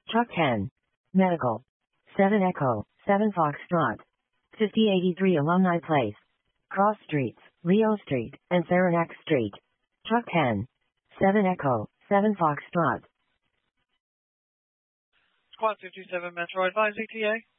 Truck 10. Medical. 7 Echo, 7 Foxtrot. 5083 Alumni Place. Cross Streets, Leo Street, and Saranac Street. Truck 10. 7 Echo, 7 Foxtrot. Squad 227 Metro, advise ETA.